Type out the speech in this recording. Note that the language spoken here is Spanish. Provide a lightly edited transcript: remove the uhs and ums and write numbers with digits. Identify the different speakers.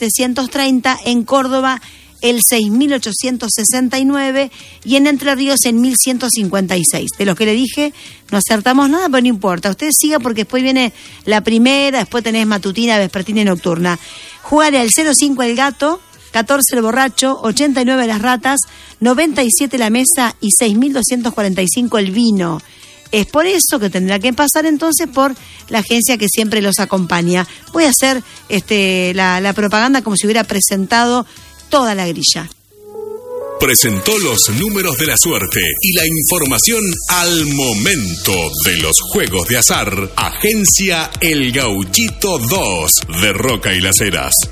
Speaker 1: 6.730, en Córdoba el 6.869 y en Entre Ríos en 1.156. De los que le dije, no acertamos nada, pero no importa. Usted siga porque después viene la primera, después tenés matutina, vespertina y nocturna. Jugale al 05 el gato, 14 el borracho, 89 las ratas, 97 la mesa y 6.245 el vino. Es por eso que tendrá que pasar entonces por la agencia que siempre los acompaña. Voy a hacer la propaganda como si hubiera presentado toda la grilla.
Speaker 2: Presentó los números de la suerte y la información al momento de los juegos de azar. Agencia El Gauchito 2 de Roca y Las Heras.